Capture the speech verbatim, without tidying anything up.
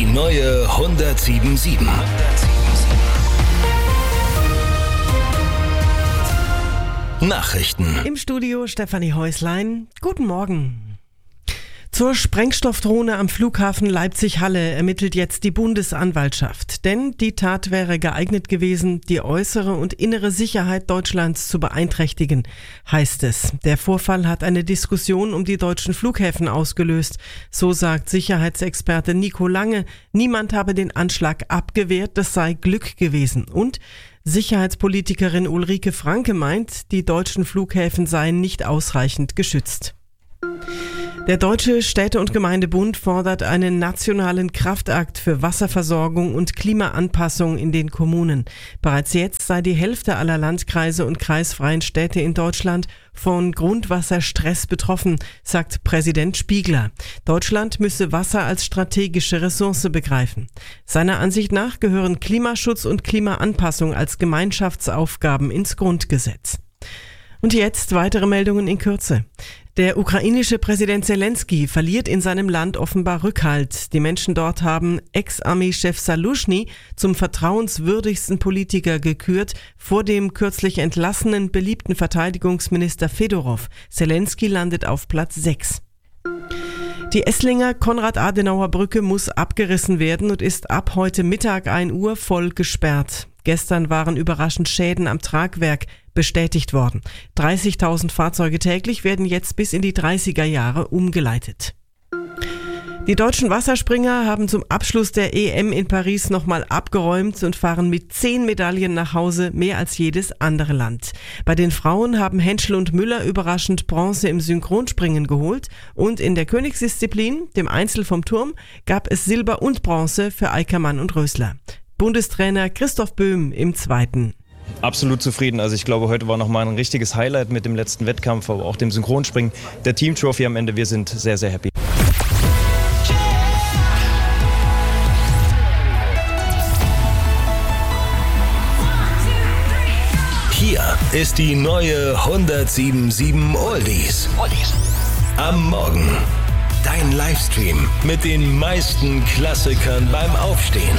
neue hundertsieben Komma sieben. Nachrichten. Im Studio Stefanie Häuslein. Guten Morgen. Zur Sprengstoffdrohne am Flughafen Leipzig-Halle ermittelt jetzt die Bundesanwaltschaft. Denn die Tat wäre geeignet gewesen, die äußere und innere Sicherheit Deutschlands zu beeinträchtigen, heißt es. Der Vorfall hat eine Diskussion um die deutschen Flughäfen ausgelöst. So sagt Sicherheitsexperte Nico Lange, niemand habe den Anschlag abgewehrt, das sei Glück gewesen. Und Sicherheitspolitikerin Ulrike Franke meint, die deutschen Flughäfen seien nicht ausreichend geschützt. Der Deutsche Städte- und Gemeindebund fordert einen nationalen Kraftakt für Wasserversorgung und Klimaanpassung in den Kommunen. Bereits jetzt sei die Hälfte aller Landkreise und kreisfreien Städte in Deutschland von Grundwasserstress betroffen, sagt Präsident Spiegler. Deutschland müsse Wasser als strategische Ressource begreifen. Seiner Ansicht nach gehören Klimaschutz und Klimaanpassung als Gemeinschaftsaufgaben ins Grundgesetz. Und jetzt weitere Meldungen in Kürze. Der ukrainische Präsident Zelensky verliert in seinem Land offenbar Rückhalt. Die Menschen dort haben Ex-Armeechef Saluschny zum vertrauenswürdigsten Politiker gekürt, vor dem kürzlich entlassenen beliebten Verteidigungsminister Fedorov. Zelensky landet auf Platz sechs. Die Esslinger Konrad-Adenauer-Brücke muss abgerissen werden und ist ab heute Mittag ein Uhr voll gesperrt. Gestern waren überraschend Schäden am Tragwerk bestätigt worden. dreißigtausend Fahrzeuge täglich werden jetzt bis in die dreißiger Jahre umgeleitet. Die deutschen Wasserspringer haben zum Abschluss der E M in Paris nochmal abgeräumt und fahren mit zehn Medaillen nach Hause, mehr als jedes andere Land. Bei den Frauen haben Henschel und Müller überraschend Bronze im Synchronspringen geholt und in der Königsdisziplin, dem Einzel vom Turm, gab es Silber und Bronze für Eickermann und Rösler. Bundestrainer Christoph Böhm im Zweiten. Absolut zufrieden. Also ich glaube, heute war nochmal ein richtiges Highlight mit dem letzten Wettkampf, aber auch dem Synchronspringen. Der Team Trophy am Ende, wir sind sehr, sehr happy. Hier ist die neue hundertsieben Komma sieben Oldies. Am Morgen. Dein Livestream mit den meisten Klassikern beim Aufstehen.